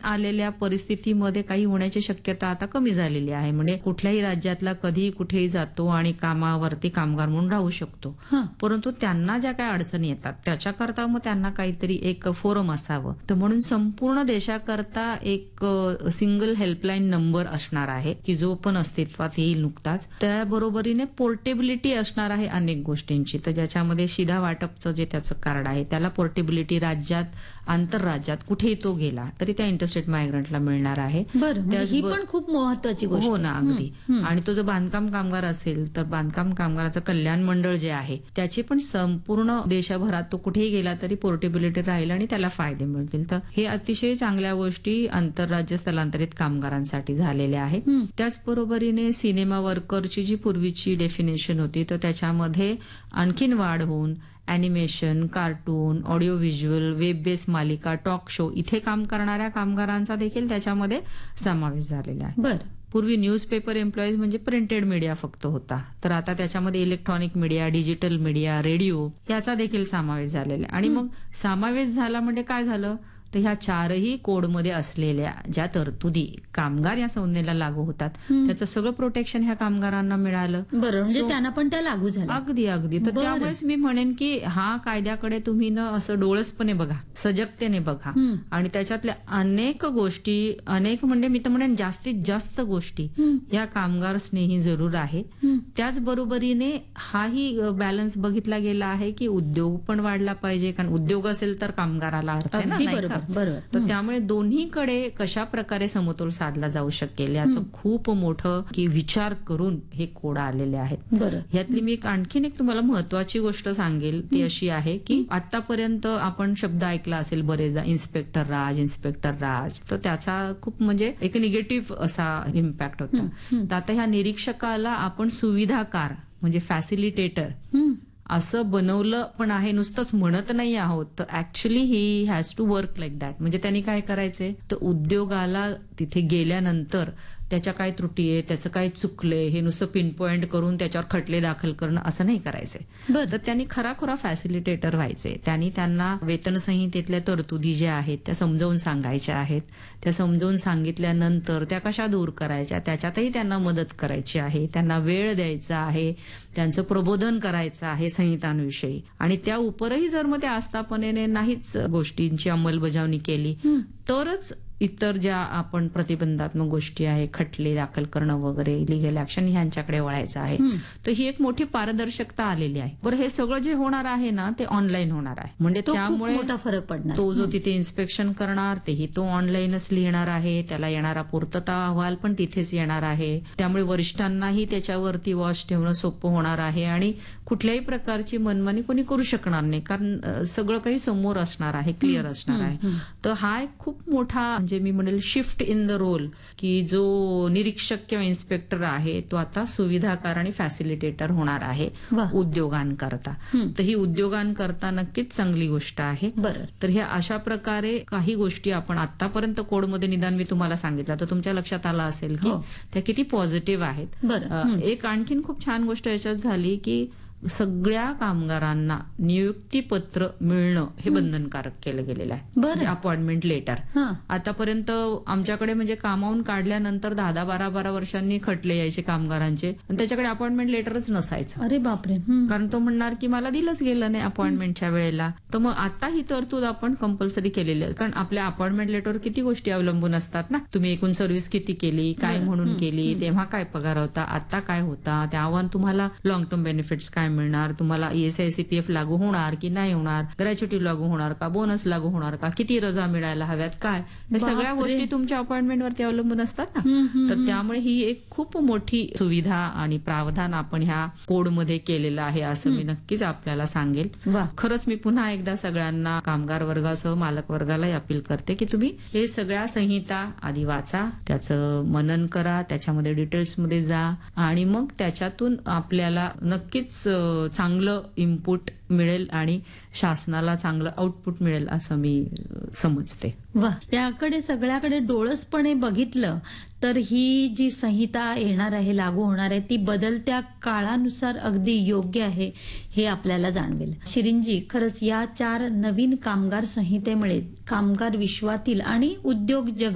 आलेल्या परिस्थितीमध्ये काही होण्याची शक्यता आता कमी झालेली आहे. म्हणजे कुठल्याही राज्यातला कधीही कुठेही जातो आणि कामावरती कामगार म्हणून राहू शकतो. परंतु त्यांना ज्या काही अडचणी येतात त्याच्याकरता मग त्यांना काहीतरी एक फोरम असावं. तर म्हणून संपूर्ण देशाकरता एक सिंगल हेल्पलाईन नंबर असणार आहे की जो पण अस्तित्वात येईल नुकताच. त्याबरोबरीने पोर्टेबिलिटी असणार आहे अनेक गोष्टींची. तर ज्याच्यामध्ये शिधा वाटपचं जे त्याचं कार्ड आहे त्याला पोर्टेबिलिटी राज्यात आंतरराज्यात कुठेही तो गेला तरी त्या इंटरस्टेट मायग्रंटला मिळणार आहे. ही पण खूप महत्वाची गोष्ट. हो ना, अगदी. आणि तो जो बांधकाम कामगार असेल तर बांधकाम कामगाराचं कल्याण मंडळ जे आहे त्याची पण संपूर्ण देशभरात तो कुठेही गेला तरी पोर्टेबिलिटी राहील आणि त्याला फायदे मिळतील. तर हे अतिशय चांगल्या गोष्टी आंतरराज्य स्थलांतरित कामगारांसाठी झालेल्या आहेत. त्याचबरोबरीने सिनेमा वर्करची जी पूर्वीची डेफिनेशन होती तर त्याच्यामध्ये आणखीन वाढ होऊन animation, cartoon, audio visual, web base मालिका, टॉक शो इथे काम करणाऱ्या कामगारांचा देखील त्याच्यामध्ये समावेश झालेला आहे. पूर्वी न्यूजपेपर एम्प्लॉईज म्हणजे प्रिंटेड मीडिया फक्त होता, तर आता त्याच्यामध्ये electronic media, digital media, radio याचा देखील समावेश झालेला आहे. आणि मग समावेश झाला म्हणजे काय झालं तर ह्या चारही कोडमध्ये असलेल्या ज्या तरतुदी कामगार या संज्ञेला लागू होतात त्याचं सगळं प्रोटेक्शन ह्या कामगारांना मिळालं. म्हणजे त्यांना पण त्या लागू झाल्या. अगदी अगदी. तर त्यामुळेच मी म्हणेन की हा कायद्याकडे तुम्ही न असं डोळसपणे बघा, सजगतेने बघा आणि त्याच्यातल्या अनेक गोष्टी, अनेक म्हणजे मी तर म्हणेन जास्तीत जास्त गोष्टी या कामगार स्नेही जरूर आहे. त्याचबरोबरीने हाही बॅलन्स बघितला गेला आहे की उद्योग पण वाढला पाहिजे, कारण उद्योग असेल तर कामगाराला अर्थ आहे ना. तर त्यामुळे दोन्हीकडे कशा प्रकारे समतोल साधला जाऊ शकेल याचं खूप मोठं की विचार करून हे कोड आलेले आहेत. यातली मी आणखीन एक तुम्हाला महत्वाची गोष्ट सांगेल ती अशी आहे की आतापर्यंत आपण शब्द ऐकला असेल बरेचदा इन्स्पेक्टर राज, इन्स्पेक्टर राज, तर त्याचा खूप म्हणजे एक निगेटिव्ह असा इम्पॅक्ट होता. तर आता ह्या निरीक्षकाला आपण सुविधाकार म्हणजे फॅसिलिटेटर असं बनवलं पण आहे, नुसतंच म्हणत नाही आहोत. तर actually he has to work like that. म्हणजे त्यांनी काय करायचंय तर उद्योगाला तिथे गेल्यानंतर त्याच्या काय त्रुटी आहे, त्याचं काय चुकलंय हे नुसतं पिन पॉइंट करून त्याच्यावर खटले दाखल करणं असं नाही करायचंय. तर त्यांनी खराखुरा फॅसिलिटेटर व्हायचे. त्यांनी त्यांना वेतन संहितेतल्या तरतुदी ज्या आहेत त्या समजावून सांगायच्या आहेत. त्या समजावून सांगितल्यानंतर त्या कशा दूर करायच्या त्याच्यातही त्यांना मदत करायची आहे. त्यांना वेळ द्यायचा आहे, त्यांचं प्रबोधन करायचं आहे संहितांविषयी. आणि त्या उपरही जर मग त्या आस्थापनेने नाहीच गोष्टींची अंमलबजावणी केली तरच इतर ज्या आपण प्रतिबंधात्मक गोष्टी आहे, खटले दाखल करणं वगैरे, लिगल ऍक्शन ह्यांच्याकडे वळायचं आहे. तर ही एक मोठी पारदर्शकता आलेली आहे. बरं, हे सगळं जे होणार आहे ना ते ऑनलाईन होणार आहे. म्हणजे त्यामुळे मोठा फरक पडणार. तो जो तिथे इन्स्पेक्शन करणार तेही तो ऑनलाईनच लिहिणार आहे. त्याला येणारा पूर्तता अहवाल पण तिथेच येणार आहे. त्यामुळे वरिष्ठांनाही त्याच्यावरती वॉच ठेवणं सोपं होणार आहे आणि कुठल्याही प्रकारची मनमानी कोणी करू शकणार नाही, कारण सगळं काही समोर असणार आहे, क्लिअर असणार आहे. तर हा एक खूप मोठा म्हणजे मी म्हणेल शिफ्ट इन द रोल की जो निरीक्षक किंवा इन्स्पेक्टर आहे तो आता सुविधाकार आणि फॅसिलिटेटर होणार आहे उद्योगांकरता. तर ही उद्योगांकरता नक्कीच चांगली गोष्ट आहे. तर ह्या अशा प्रकारे काही गोष्टी आपण आतापर्यंत कोडमध्ये निदान मी तुम्हाला सांगितलं तर तुमच्या लक्षात आलं असेल की त्या किती पॉझिटिव्ह आहेत. एक आणखीन खूप छान गोष्ट याच्यात झाली की सगळ्या कामगारांना नियुक्तीपत्र मिळणं हे बंधनकारक केलं गेलेलं आहे. म्हणजे अपॉइंटमेंट लेटर. आतापर्यंत आमच्याकडे म्हणजे कामावून काढल्यानंतर 10-12 वर्षांनी खटले यायचे कामगारांचे आणि त्याच्याकडे अपॉइंटमेंट लेटरच नसायचं. अरे बापरे. कारण तो म्हणणार की मला दिलंच गेलं नाही अपॉइंटमेंटच्या वेळेला. तर मग आता ही तरतूद आपण कंपल्सरी केलेली आहे, कारण आपल्या अपॉइंटमेंट लेटरवर किती गोष्टी अवलंबून असतात ना. तुम्ही एकूण सर्व्हिस किती केली, काय म्हणून केली, तेव्हा काय पगार होता, आता काय होता, त्यावर तुम्हाला लॉंग टर्म बेनिफिट्स काय मिळणार, तुम्हाला ESI CPF लागू होणार की नाही होणार, ग्रॅच्युटी लागू होणार का, बोनस लागू होणार का, किती रजा मिळायला हव्यात, काय, या सगळ्या गोष्टी तुमच्या अपॉइंटमेंट वरती अवलंबून असतात ना. तर त्यामुळे ही एक खूप मोठी सुविधा आणि प्रावधान आपण ह्या कोडमध्ये केलेलं आहे असं मी नक्कीच आपल्याला सांगेल. खरंच मी पुन्हा एकदा सगळ्यांना कामगार वर्गासह मालक वर्गाला अपील करते की तुम्ही हे सगळ्या संहिता आधी वाचा, त्याचं मनन करा, त्याच्यामध्ये डिटेल्समध्ये जा आणि मग त्याच्यातून आपल्याला नक्कीच चांगलं इनपुट मिळेल आणि शासनाला चांगलं आउटपुट मिळेल असं मी समजते. त्याकडे सगळ्याकडे डोळसपणे बघितलं तर ही जी संहिता येणार आहे, लागू होणार आहे, ती बदलत्या काळानुसार अगदी योग्य आहे हे आपल्याला जाणवेल. शिरीनजी, खरंच या 4 नवीन कामगार संहितेमुळे कामगार विश्वातील आणि उद्योग जगत